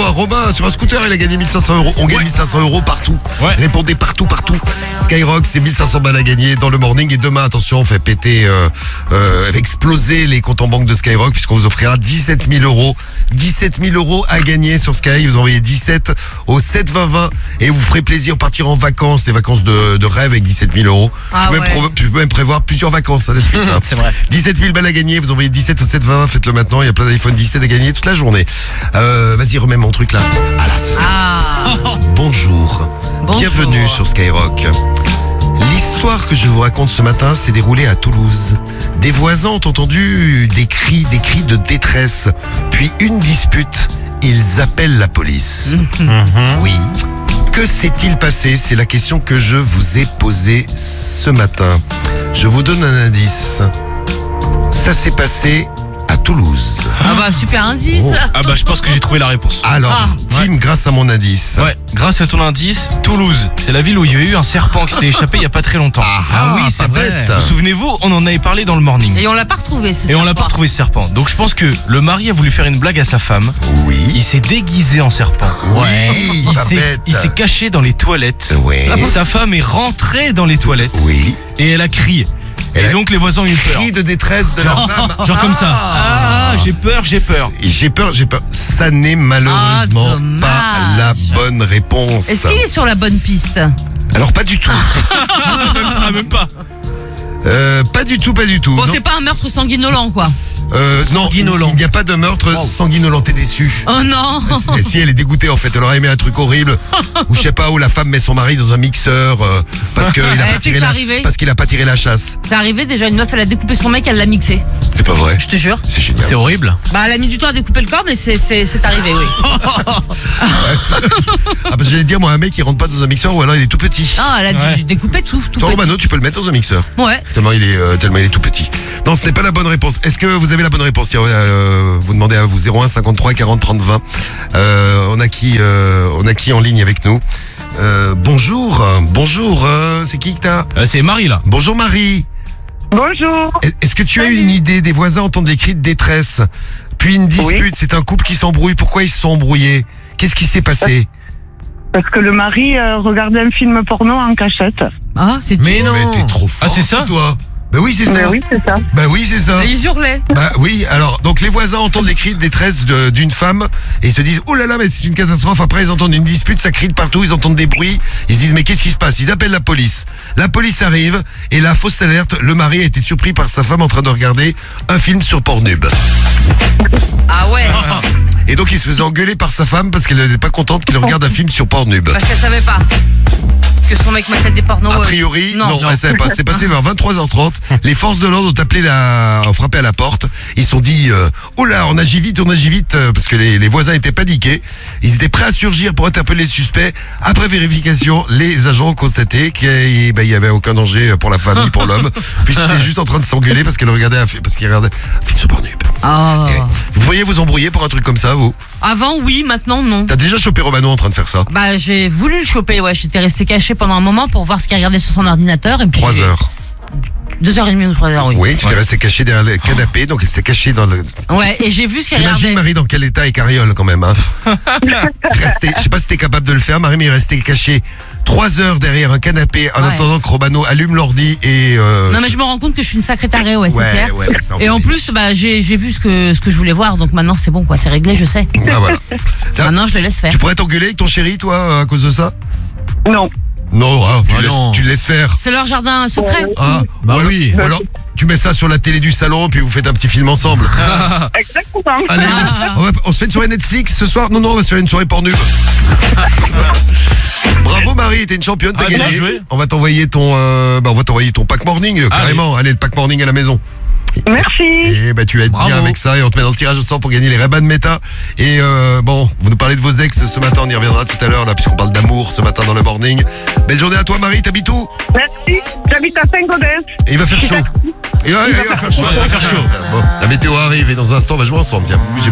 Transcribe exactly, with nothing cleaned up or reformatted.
voir Robin sur un scooter, il a gagné mille cinq cents euros. On gagne ouais. mille cinq cents euros partout. Ouais. Répondez partout, partout. Skyrock, c'est mille cinq cents balles à gagner dans le morning. Et demain, attention, on fait péter, euh, euh, exploser les comptes en banque de Skyrock puisqu'on vous offrira dix-sept mille euros. dix-sept mille euros à gagner sur Sky. Vous envoyez dix-sept au sept vingt vingt et vous ferez plaisir partir en vacances, des vacances de, de rêve avec dix-sept mille euros. Ah, tu, peux ouais. même, tu peux même prévoir plusieurs vacances à la suite. Hein. C'est vrai. dix-sept mille balles à gagner. Vous envoyez dix-sept au sept vingt vingt. Faites-le maintenant. Il y a plein d'iPhone dix-sept à gagner toute la journée. Euh, vas-y, remets mon truc là. Ah là, c'est ça. Ah. Bonjour. Bonjour. Bienvenue sur Skyrock. L'histoire que je vous raconte ce matin s'est déroulée à Toulouse. Des voisins ont entendu des cris, des cris de détresse, puis une dispute. Ils appellent la police. Mm-hmm. Oui. Que s'est-il passé? C'est la question que je vous ai posée ce matin. Je vous donne un indice. Ça s'est passé à Toulouse. Ah bah super indice. Oh. Ah bah je pense que j'ai trouvé la réponse. Alors, ah. Tim, ouais. grâce à mon indice. Ouais, grâce à ton indice, Toulouse, c'est la ville où il y a eu un serpent qui s'est échappé il y a pas très longtemps. Ah, ah oui, c'est vrai. Vous souvenez-vous, on en avait parlé dans le morning. Et on l'a pas retrouvé ce serpent. Et on l'a pas retrouvé ce serpent. Donc je pense que le mari a voulu faire une blague à sa femme. Oui. Il s'est déguisé en serpent. Ouais. Il s'est, il s'est caché dans les toilettes. Oui. Et sa femme est rentrée dans les toilettes. Oui. Et elle a crié. Et, et donc les voisins ont eu peur. Cri de détresse de leur femme. Genre ah, comme ça. Ah, j'ai peur, j'ai peur. J'ai peur, j'ai peur. Ça n'est malheureusement ah, pas la bonne réponse. Est-ce qu'il est sur la bonne piste? Alors pas du tout. Ah, même pas. Euh, pas du tout, pas du tout. Bon, non. C'est pas un meurtre sanguinolent, quoi. Euh, non, il n'y a pas de meurtre oh. sanguinolent. T'es déçu. Oh non. Si elle est dégoûtée en fait, elle aurait aimé un truc horrible ou je sais pas où la femme met son mari dans un mixeur euh, parce qu'il a pas tiré la parce qu'il a pas tiré la chasse. C'est arrivé déjà, une meuf elle a découpé son mec, elle l'a mixé. C'est pas vrai. Je te jure. C'est génial. C'est horrible. Bah elle a mis du temps à découper le corps mais c'est c'est c'est arrivé oui. Ah parce que j'allais dire moi un mec il rentre pas dans un mixeur ou alors il est tout petit. Ah elle a ouais. dû découper tout tout Toi petit. Romano tu peux le mettre dans un mixeur. Ouais. Tellement il est euh, tellement il est tout petit. Non ce n'est pas la bonne réponse. Est-ce que vous avez la bonne réponse? Euh, vous demandez à vous zéro un cinquante-trois quarante trente vingt. Euh, on a qui euh, on a qui en ligne avec nous? Euh, bonjour, bonjour. Euh, c'est qui que t'as? euh, C'est Marie là. Bonjour Marie. Bonjour. Est-ce que tu Salut. as une idée? Des voisins entendent des cris de détresse, puis une dispute. Oui. C'est un couple qui s'embrouille. Pourquoi ils se sont embrouillés? Qu'est-ce qui s'est passé? Parce que le mari euh, regardait un film porno en cachette. Ah c'est tout. Mais non. Mais t'es trop fort. Ah c'est ça toi? Bah oui c'est ça. Mais oui c'est ça. Bah oui c'est ça. Et ils hurlaient. Bah oui alors donc les voisins entendent les cris de détresse de, d'une femme et ils se disent oh là là mais c'est une catastrophe. Après ils entendent une dispute, ça crie de partout, ils entendent des bruits, ils se disent mais qu'est-ce qui se passe? Ils appellent la police. La police arrive et la fausse alerte, le mari a été surpris par sa femme en train de regarder un film sur Pornhub. Ah ouais. Et donc il se faisait engueuler par sa femme parce qu'elle n'était pas contente qu'il regarde un film sur Pornhub. Parce qu'elle savait pas que son mec m'a fait des pornos. A priori, non, non, non. Elle savait pas. C'est passé vers vingt-trois heures trente. Les forces de l'ordre ont appelé la, ont frappé à la porte. Ils se sont dit, euh, oh là, on agit vite, on agit vite, euh, parce que les, les voisins étaient paniqués. Ils étaient prêts à surgir pour interpeller le suspect. Après vérification, les agents ont constaté qu'il ben, y avait aucun danger pour la femme ni pour l'homme. Puis ils étaient juste en train de s'engueuler parce qu'elle regardait un, parce qu'il regardait un film sur Pornhub. Oh. Et vous pourriez vous embrouiller pour un truc comme ça, vous? Avant oui, maintenant non. T'as déjà chopé Romano en train de faire ça? Bah j'ai voulu le choper, ouais. J'étais resté caché pendant un moment pour voir ce qu'il regardait sur son ordinateur et puis. Trois heures. Deux heures et demie ou trois heures, oui. Oui, tu t'es ouais. resté caché derrière le canapé, donc il s'était caché dans le. Ouais, et j'ai vu ce qu'il regardait. J'imagine Marie dans quel état est Carriole quand même. Hein. Resté, je sais pas si t'es capable de le faire, Marie, mais il est resté caché trois heures derrière un canapé en ouais. attendant que Romano allume l'ordi et. Euh... Non mais je me rends compte que je suis une sacrée tarée, ouais, c'est ouais, clair. Ouais, ça, et en dit. plus, bah j'ai j'ai vu ce que ce que je voulais voir, donc maintenant c'est bon quoi, c'est réglé, je sais. Ah voilà. Maintenant je le laisse faire. Tu pourrais t'engueuler avec ton chéri, toi, à cause de ça? Non. Non, hein, tu, ah laisses, non. tu le laisses faire. C'est leur jardin secret. Ah, bah alors, oui. Alors, tu mets ça sur la télé du salon, puis vous faites un petit film ensemble. Exactement. Allez, on, va, on se fait une soirée Netflix ce soir? Non, non, on va se faire une soirée Pornhub. Bravo Marie, t'es une championne, t'as ah, gagné. On va t'envoyer ton, euh, bah, on va t'envoyer ton pack morning, ah, carrément. Oui. Allez, le pack morning à la maison. Merci. Et bah tu vas être Bravo. bien avec ça et on te met dans le tirage au sort pour gagner les Ray-Ban Meta. Et euh, bon, vous nous parlez de vos ex ce matin, on y reviendra tout à l'heure là puisqu'on parle d'amour ce matin dans le morning. Belle journée à toi Marie, t'habites où? Merci. J'habite à Saint-Gaudens. Et il va faire chaud. Et ouais, il va faire chaud. Ouais, ça va faire chaud. Bon, la météo arrive et dans un instant on va jouer ensemble. Tiens, bougez pas.